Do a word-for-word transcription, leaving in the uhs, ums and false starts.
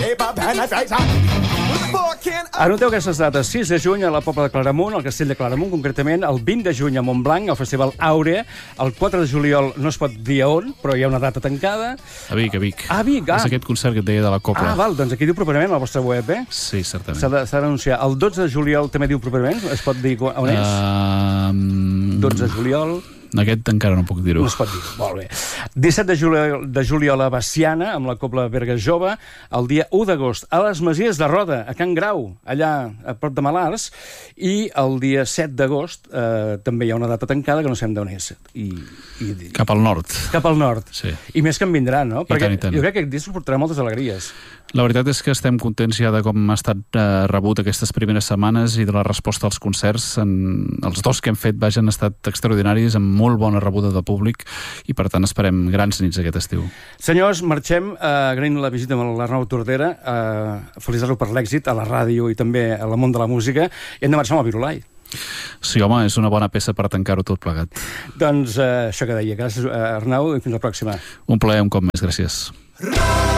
Anoteu aquestes dates. sis de juny a la Pobla de Claramunt, al Castell de Claramunt, concretament. El vint de juny a Montblanc, al Festival Àurea. El quatre de juliol no es pot dir a on, però hi ha una data tancada. A Vic, a Vic. Ah, Vic, ah. És aquest concert que et deia de la Copla. Ah, val, doncs aquí diu properament a la vostra web, eh? Sí, certament. S'ha d'anunciar. El dotze de juliol també diu properament? Es pot dir on és? Uh, dotze de juliol... Aquest encara no puc dir-ho. No es pot dir, molt bé. disset de juliol, de juliol a Baciana, amb la Cobla Berga Jove. El dia u d'agost a les Masies de Roda, a Can Grau, allà a prop de Malars. I el dia set d'agost eh, també hi ha una data tancada que no sabem d'on és. I, i... Cap al nord. Cap al nord. Sí. I més que en vindran, no? I Perquè tant, i tant. jo crec que aquest disc portarà moltes alegries. La veritat és que estem contents ja de com ha estat eh, rebut aquestes primeres setmanes i de la resposta als concerts. En, els dos que hem fet, vaja, han estat extraordinaris, amb molt bona rebuda del públic, i per tant esperem grans nits aquest estiu. Senyors, marxem eh, agraint la visita amb l'Arnau Tordera, eh, felicitar-lo per l'èxit a la ràdio i també al món de la música, i hem de marxar amb el Virolai. Sí, home, és una bona peça per tancar-ho tot plegat. Doncs eh, això que deia. Gràcies, Arnau, i fins la pròxima. Un plaer un cop més, gràcies.